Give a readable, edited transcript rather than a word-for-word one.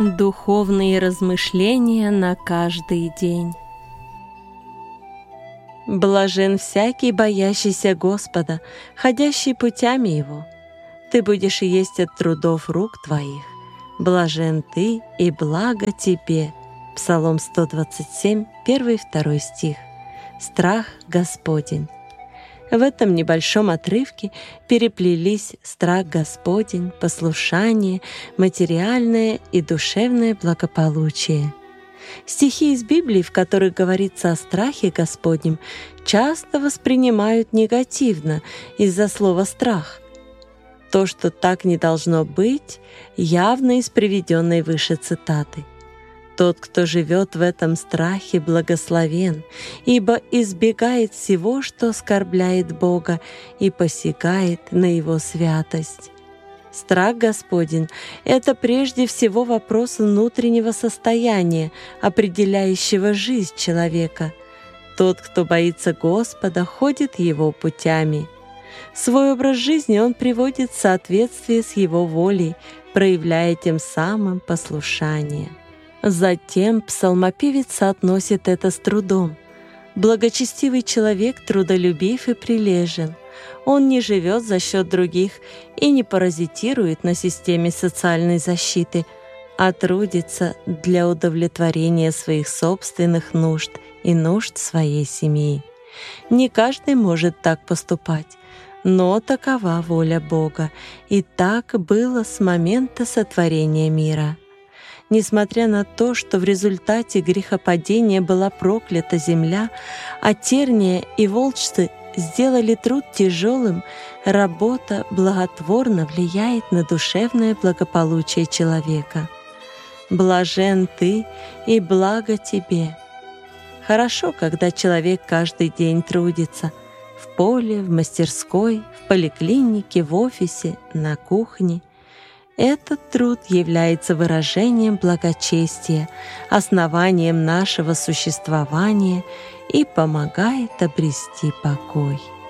Духовные размышления на каждый день. Блажен всякий, боящийся Господа, ходящий путями Его. Ты будешь есть от трудов рук твоих. Блажен ты, и благо тебе. Псалом 127, 1-2 стих. Страх Господень. В этом небольшом отрывке переплелись страх Господень, послушание, материальное и душевное благополучие. Стихи из Библии, в которых говорится о страхе Господнем, часто воспринимают негативно из-за слова «страх». То, что так не должно быть, явно из приведенной выше цитаты. Тот, кто живет в этом страхе, благословен, ибо избегает всего, что оскорбляет Бога, и посягает на Его святость. Страх Господень — это прежде всего вопрос внутреннего состояния, определяющего жизнь человека. Тот, кто боится Господа, ходит Его путями. Свой образ жизни он приводит в соответствие с Его волей, проявляя тем самым послушание. Затем псалмопевец соотносит это с трудом. Благочестивый человек трудолюбив и прилежен. Он не живет за счет других и не паразитирует на системе социальной защиты, а трудится для удовлетворения своих собственных нужд и нужд своей семьи. Не каждый может так поступать, но такова воля Бога, и так было с момента сотворения мира. Несмотря на то, что в результате грехопадения была проклята земля, а терния и волчцы сделали труд тяжелым, работа благотворно влияет на душевное благополучие человека. Блажен ты, и благо тебе. Хорошо, когда человек каждый день трудится в поле, в мастерской, в поликлинике, в офисе, на кухне. Этот труд является выражением благочестия, основанием нашего существования и помогает обрести покой.